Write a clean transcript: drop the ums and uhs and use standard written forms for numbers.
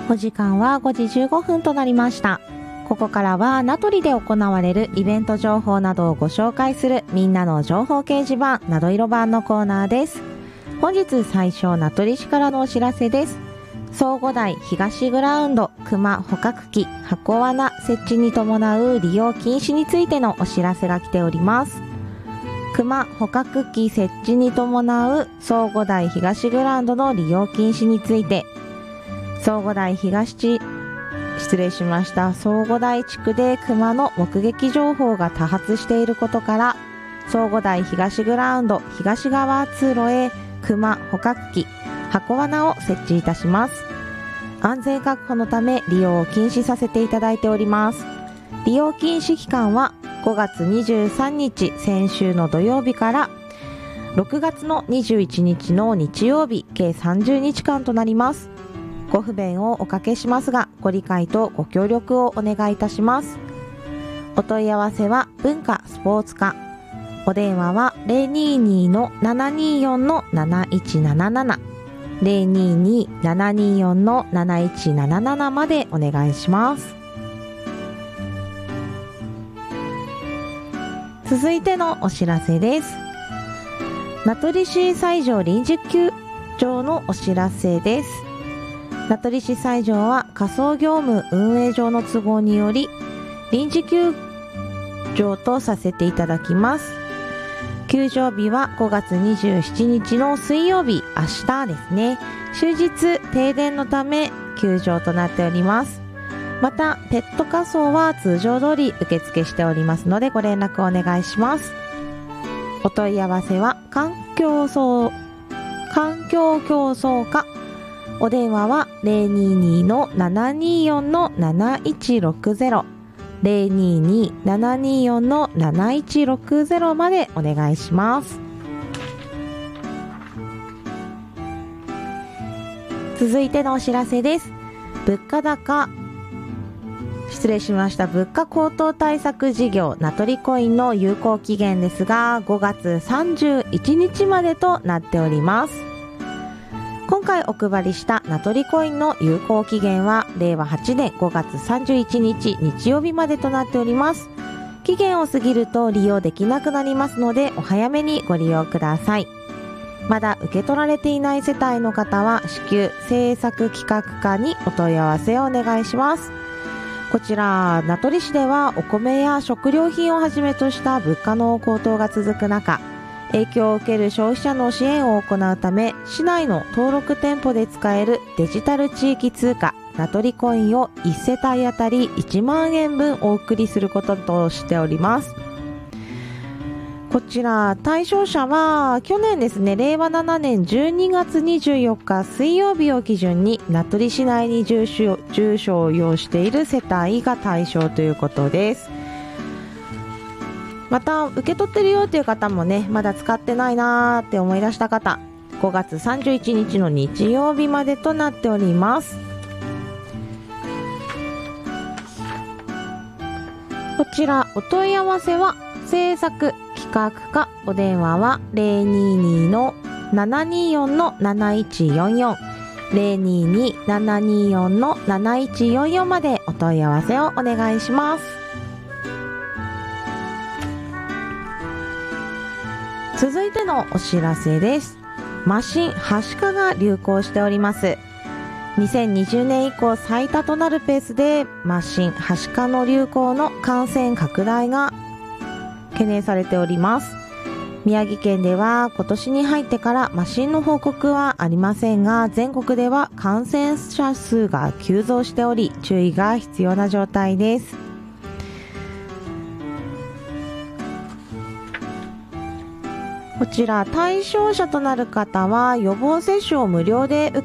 お時間は5時15分となりました。ここからは名取で行われるイベント情報などをご紹介するみんなの情報掲示板などいろ版のコーナーです。本日最初、名取市からのお知らせです。総五台東グラウンド熊捕獲器箱罠設置に伴う利用禁止についてのお知らせが来ております。熊捕獲器設置に伴う総五台東グラウンドの利用禁止について、総五台総五台地区で熊の目撃情報が多発していることから、総五台東グラウンド東側通路へ熊捕獲器箱罠を設置いたします。安全確保のため利用を禁止させていただいております。利用禁止期間は5月23日先週の土曜日から6月の21日の日曜日計30日間となります。ご不便をおかけしますが、ご理解とご協力をお願いいたします。お問い合わせは文化スポーツ課、お電話は 022-724-7177 022-724-7177 までお願いします。続いてのお知らせです。名取市西条臨時球場のお知らせです。名取市西条は仮想業務運営上の都合により臨時休場とさせていただきます。休場日は5月27日の水曜日、明日ですね。終日停電のため休場となっております。またペット仮装は通常通り受付しておりますのでご連絡お願いします。お問い合わせは環境競争課、お電話は 022-724-7160 022-724-7160 までお願いします。続いてのお知らせです。物価高騰対策事業名取コインの有効期限ですが、5月31日までとなっております。今回お配りした名取コインの有効期限は令和8年5月31日日曜日までとなっております。期限を過ぎると利用できなくなりますので、お早めにご利用ください。まだ受け取られていない世帯の方は至急政策企画課にお問い合わせをお願いします。こちら名取市ではお米や食料品をはじめとした物価の高騰が続く中、影響を受ける消費者の支援を行うため、市内の登録店舗で使えるデジタル地域通貨名取コインを1世帯あたり1万円分お送りすることとしております。こちら対象者は去年ですね、令和7年12月24日水曜日を基準に名取市内に住所を要している世帯が対象ということです。また受け取ってるよっていう方もね、まだ使ってないなーって思い出した方、5月31日の日曜日までとなっております。こちらお問い合わせは政策企画課、お電話は 022-724-7144 022-724-7144 までお問い合わせをお願いします。続いてのお知らせです。マシンはしかが流行しております。2020年以降最多となるペースでマシンはしかの流行の感染拡大が懸念されております。宮城県では今年に入ってからマシンの報告はありませんが、全国では感染者数が急増しており注意が必要な状態です。こちら対象者となる方は予防接種を無料で受